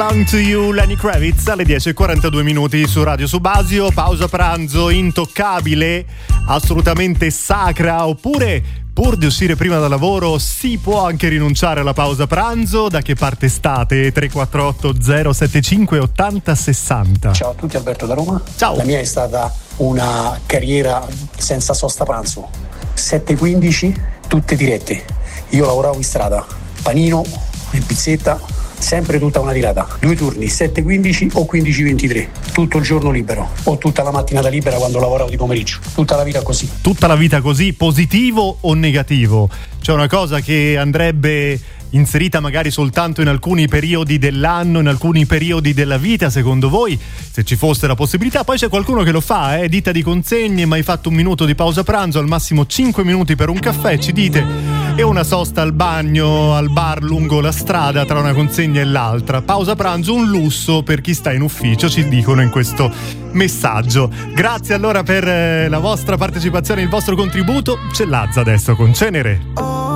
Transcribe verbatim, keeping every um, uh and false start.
Belong to You, Lenny Kravitz, alle dieci e quarantadue minuti su Radio Subasio. Pausa pranzo intoccabile, assolutamente sacra, oppure pur di uscire prima da lavoro si può anche rinunciare alla pausa pranzo? Da che parte state? tre quattro otto zero sette cinque otto zero sei zero. Ciao a tutti, Alberto da Roma. Ciao. La mia è stata una carriera senza sosta pranzo, sette e quindici tutte dirette. Io lavoravo in strada, panino e pizzetta, sempre tutta una tirata, due turni, sette quindici o quindici ventitré, tutto il giorno libero o tutta la mattinata libera quando lavoravo di pomeriggio, tutta la vita così. Tutta la vita così, positivo o negativo? C'è una cosa che andrebbe inserita magari soltanto in alcuni periodi dell'anno, in alcuni periodi della vita, secondo voi, se ci fosse la possibilità? Poi c'è qualcuno che lo fa, eh, ditta di consegne, ma hai fatto un minuto di pausa pranzo, al massimo cinque minuti per un caffè, ci dite, e una sosta al bagno, al bar lungo la strada tra una consegna e l'altra. Pausa pranzo, un lusso per chi sta in ufficio, ci dicono in questo messaggio. Grazie allora per la vostra partecipazione, il vostro contributo. C'è Lazza adesso con Cenere.